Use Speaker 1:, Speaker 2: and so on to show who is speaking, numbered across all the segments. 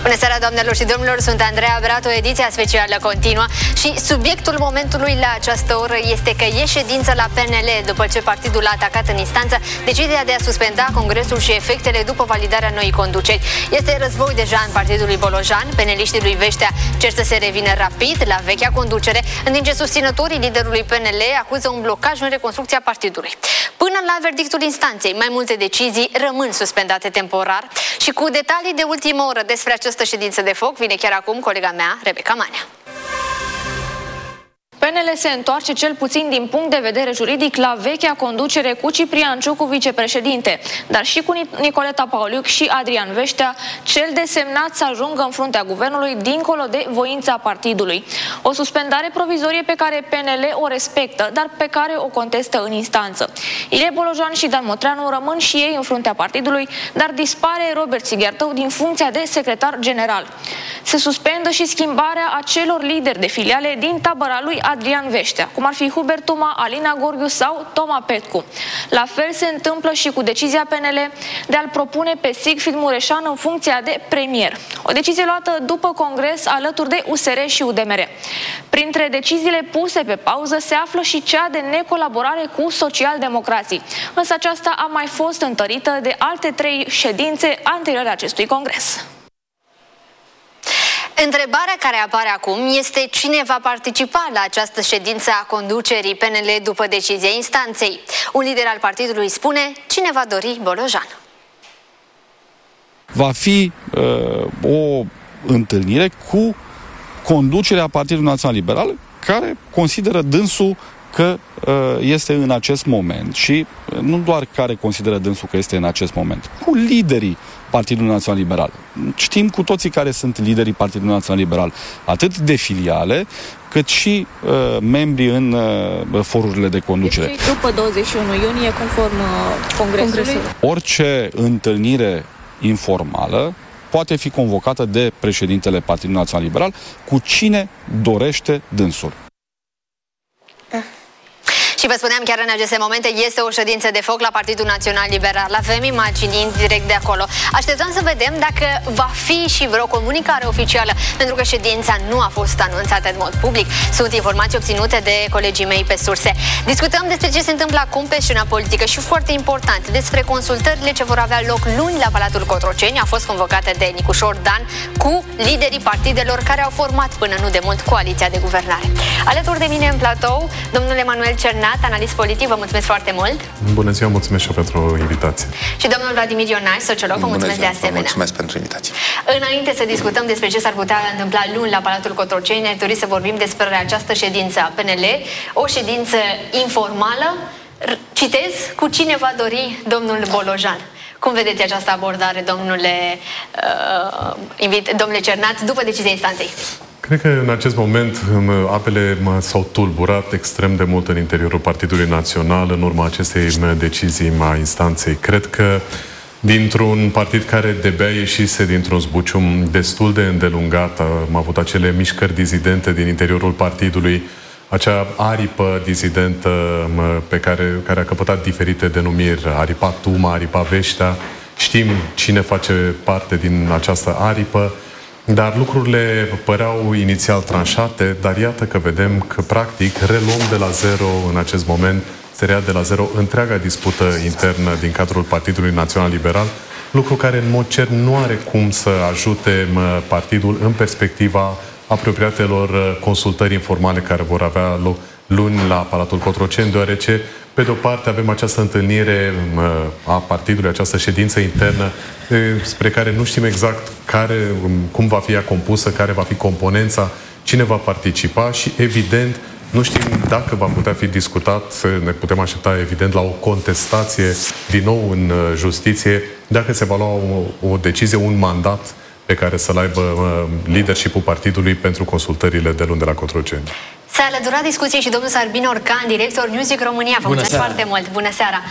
Speaker 1: Bună seara, doamnelor și domnilor, sunt Andreea Bratu, ediția specială continuă și subiectul momentului la această oră este că e ședință la PNL după ce partidul a atacat în instanță decizia de a suspenda congresul și efectele după validarea noii conduceri. Este război deja în partidul lui Bolojan, peneliștii lui Veștea cer să se revină rapid la vechea conducere, în timp ce susținătorii liderului PNL acuză un blocaj în reconstrucția partidului. Până la verdictul instanței, mai multe decizii rămân suspendate temporar și cu detalii de ultimă oră despre această ședință de foc vine chiar acum colega mea, Rebecca Manea.
Speaker 2: PNL se întoarce cel puțin din punct de vedere juridic la vechea conducere cu Ciprian Ciucu vicepreședinte, dar și cu Nicoleta Pauliuc și Adrian Veștea, cel desemnat să ajungă în fruntea guvernului dincolo de voința partidului. O suspendare provizorie pe care PNL o respectă, dar pe care o contestă în instanță. Ilie Bolojan și Dan Motreanu rămân și ei în fruntea partidului, dar dispare Robert Sighiartău din funcția de secretar general. Se suspendă și schimbarea acelor lideri de filiale din tabăra lui Adrian Veștea, cum ar fi Hubert Tuma, Alina Gorghiu sau Toma Petcu. La fel se întâmplă și cu decizia PNL de a-l propune pe Sigfrid Mureșan în funcția de premier. O decizie luată după congres alături de USR și UDMR. Printre deciziile puse pe pauză se află și cea de necolaborare cu socialdemocrații. Însă aceasta a mai fost întărită de alte 3 ședințe anterioare acestui congres.
Speaker 1: Întrebarea care apare acum este cine va participa la această ședință a conducerii PNL după decizia instanței. Un lider al partidului spune cine va dori Bolojan.
Speaker 3: Va fi o întâlnire cu conducerea Partidului Național Liberal, care consideră dânsul că este în acest moment și nu doar care consideră dânsul că este în acest moment, cu liderii Partidului Național Liberal. Știm cu toții care sunt liderii Partidului Național Liberal, atât de filiale, cât și membrii în forurile de conducere.
Speaker 2: Deci, după 21 iunie, conform congresului?
Speaker 3: Orice întâlnire informală poate fi convocată de președintele Partidului Național Liberal cu cine dorește dânsul.
Speaker 1: Și vă spuneam chiar în aceste momente, este o ședință de foc la Partidul Național Liberal. Avem imagini direct de acolo. Așteptăm să vedem dacă va fi și vreo comunicare oficială, pentru că ședința nu a fost anunțată în mod public. Sunt informații obținute de colegii mei pe surse. Discutăm despre ce se întâmplă acum pe scena politică și, foarte important, despre consultările ce vor avea loc luni la Palatul Cotroceni. A fost convocată de Nicușor Dan cu liderii partidelor care au format până nu de mult coaliția de guvernare. Alături de mine în platou, domnul Emanuel Cernat, analist politic, vă mulțumesc foarte mult.
Speaker 4: Bună ziua, mulțumesc și eu pentru invitație.
Speaker 1: Și domnul Vladimir Ionaș, sociolog, vă mulțumesc de asemenea.
Speaker 5: Mulțumesc pentru invitație.
Speaker 1: Înainte să discutăm despre ce s-ar putea întâmpla luni la Palatul Cotroceni, aș dori să vorbim despre această ședință a PNL, o ședință informală. Citez, cu cine va dori domnul Bolojan. Cum vedeți această abordare, domnule Cernat, după decizia instanței?
Speaker 4: Cred că în acest moment apele s-au tulburat extrem de mult în interiorul Partidului Național în urma acestei decizii a instanței. Cred că dintr-un partid care de-abia ieșise dintr-un zbucium destul de îndelungat, am avut acele mișcări dizidente din interiorul partidului, acea aripă dizidentă care a căpătat diferite denumiri, aripa Tuma, aripa Veștea. Știm cine face parte din această aripă. Dar lucrurile păreau inițial tranșate, dar iată că vedem că, practic, reluăm de la zero în acest moment, se rea de la zero întreaga dispută internă din cadrul Partidului Național Liberal, lucru care, în mod cert, nu are cum să ajute partidul în perspectiva apropiatelor consultări informale care vor avea loc luni la Palatul Cotroceni, deoarece, pe de-o parte, avem această întâlnire a partidului, această ședință internă, spre care nu știm exact cum va fi ea compusă, care va fi componența, cine va participa și, evident, nu știm dacă va putea fi discutat, ne putem aștepta, evident, la o contestație din nou în justiție, dacă se va lua o decizie, un mandat pe care să-l aibă leadership-ul partidului pentru consultările de luni de la Cotroceni.
Speaker 1: S-a alăturat discuției și domnul Sarbin Orcan, director Music România. Vă mulțumesc foarte mult. Bună seara!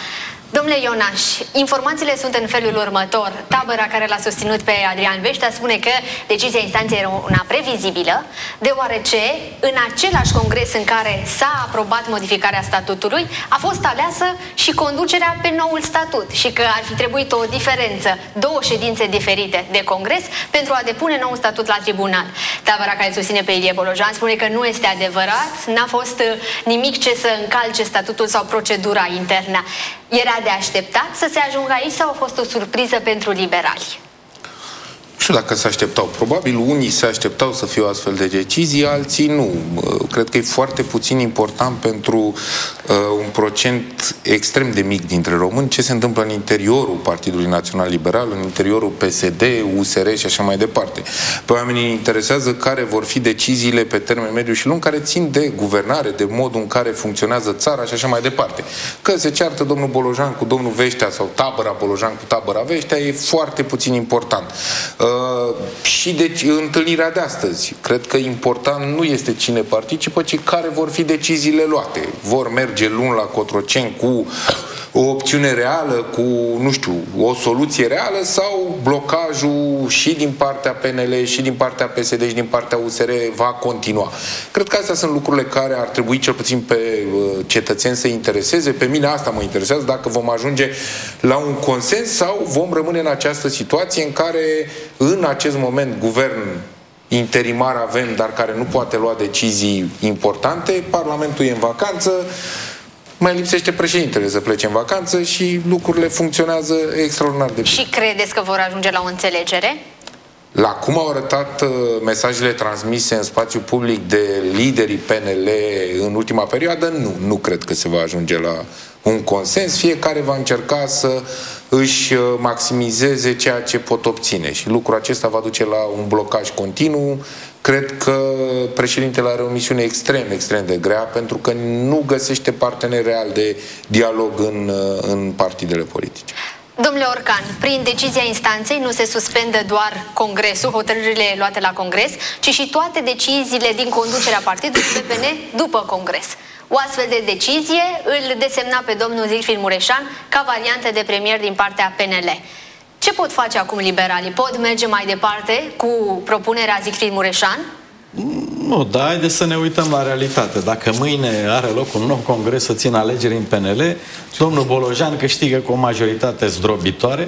Speaker 1: Domnule Ionaș, informațiile sunt în felul următor. Tabăra care l-a susținut pe Adrian Veștea spune că decizia instanței era una previzibilă, deoarece în același congres în care s-a aprobat modificarea statutului, a fost aleasă și conducerea pe noul statut și că ar fi trebuit o diferență, 2 ședințe diferite de congres pentru a depune nou statut la tribunal. Tabăra care susține pe Ilie Bolojan spune că nu este adevărat, n-a fost nimic ce să încalce statutul sau procedura internă. Era de așteptat să se ajungă aici sau a fost o surpriză pentru liberali?
Speaker 5: Nu știu dacă se așteptau. Probabil unii se așteptau să fie o astfel de decizie, alții nu. Cred că e foarte puțin important pentru un procent extrem de mic dintre români ce se întâmplă în interiorul Partidului Național Liberal, în interiorul PSD, USR și așa mai departe. Pe oamenii interesează care vor fi deciziile pe termen mediu și lung care țin de guvernare, de modul în care funcționează țara și așa mai departe. Că se ceartă domnul Bolojan cu domnul Veștea sau tabăra Bolojan cu tabăra Veștea e foarte puțin important. Și deci întâlnirea de astăzi. Cred că important nu este cine participă, ci care vor fi deciziile luate. Vor merge luni la Cotroceni cu o opțiune reală, cu, nu știu, o soluție reală sau blocajul și din partea PNL, și din partea PSD, și din partea USR va continua. Cred că astea sunt lucrurile care ar trebui cel puțin pe cetățeni să intereseze. Pe mine asta mă interesează, dacă vom ajunge la un consens sau vom rămâne în această situație în care în acest moment guvern interimar avem, dar care nu poate lua decizii importante, Parlamentul e în vacanță, mai lipsește președintele să plece în vacanță și lucrurile funcționează extraordinar de bine.
Speaker 1: Și credeți că vor ajunge la o înțelegere?
Speaker 5: La cum au arătat mesajele transmise în spațiu public de liderii PNL în ultima perioadă, nu cred că se va ajunge la un consens. Fiecare va încerca să își maximizeze ceea ce pot obține și lucrul acesta va duce la un blocaj continuu. Cred că președintele are o misiune extrem de grea pentru că nu găsește partener real de dialog în partidele politice.
Speaker 1: Domnule Orcan, prin decizia instanței nu se suspendă doar congresul, hotărârile luate la congres, ci și toate deciziile din conducerea partidului PPN după congres. O astfel de decizie îl desemna pe domnul Zicfrid Mureșan ca variantă de premier din partea PNL. Ce pot face acum liberalii? Pot merge mai departe cu propunerea Zicfrid Mureșan?
Speaker 6: Nu, dar haideți să ne uităm la realitate. Dacă mâine are loc un nou congres să țină alegeri în PNL, domnul Bolojan câștigă cu o majoritate zdrobitoare.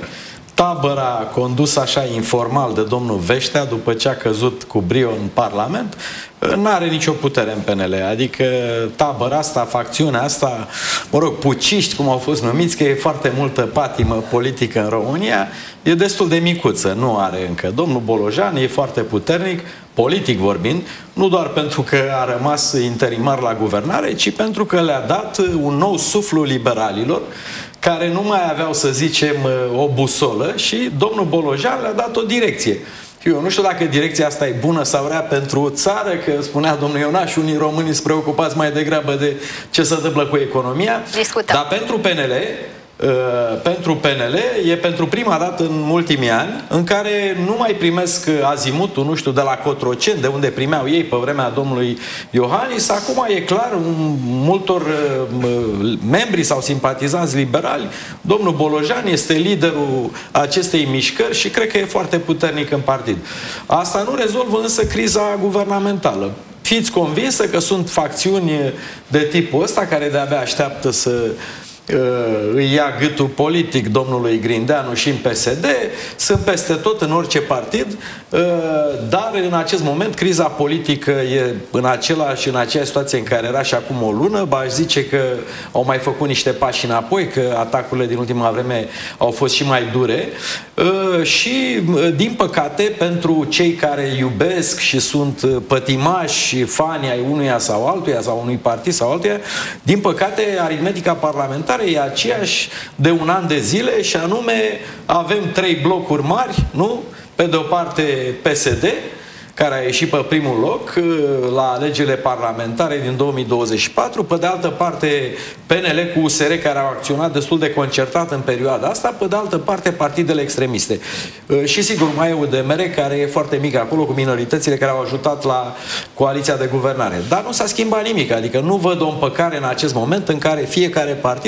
Speaker 6: Tabăra condusă așa informal de domnul Veștea, după ce a căzut cu brio în Parlament, n-are nicio putere în PNL. Adică tabăra asta, facțiunea asta, mă rog, puciști, cum au fost numiți, că e foarte multă patimă politică în România, e destul de micuță, nu are încă. Domnul Bolojan e foarte puternic, politic vorbind, nu doar pentru că a rămas interimar la guvernare, ci pentru că le-a dat un nou suflu liberalilor, care nu mai aveau, să zicem, o busolă și domnul Bolojan le-a dat o direcție. Eu nu știu dacă direcția asta e bună sau rea pentru o țară, că spunea domnul Ionaș, unii români sunt preocupați mai degrabă de ce se întâmplă cu economia.
Speaker 1: Discutăm.
Speaker 6: Dar pentru PNL e pentru prima dată în ultimii ani în care nu mai primesc azimutul, nu știu, de la Cotroceni, de unde primeau ei pe vremea domnului Iohannis. Acum e clar, multor membri sau simpatizanți liberali, domnul Bolojan este liderul acestei mișcări și cred că e foarte puternic în partid. Asta nu rezolvă însă criza guvernamentală. Fiți convinsă că sunt facțiuni de tipul ăsta care de-abia așteaptă să îi ia gâtul politic domnului Grindeanu și în PSD, sunt peste tot în orice partid, dar în acest moment criza politică e în aceeași situație în care era și acum o lună. Aș zice că au mai făcut niște pași înapoi, că atacurile din ultima vreme au fost și mai dure și, din păcate, pentru cei care iubesc și sunt pătimași și fani ai unuia sau altuia, sau unui partid sau altuia, din păcate, aritmetica parlamentară e aceeași de un an de zile și anume avem 3 blocuri mari, nu? Pe de o parte PSD, care a ieșit pe primul loc la alegerile parlamentare din 2024, pe de altă parte PNL cu USR, care au acționat destul de concertat în perioada asta, pe de altă parte partidele extremiste. Și sigur mai e UDMR, care e foarte mic acolo, cu minoritățile care au ajutat la coaliția de guvernare. Dar nu s-a schimbat nimic, adică nu văd o împăcare în acest moment în care fiecare partid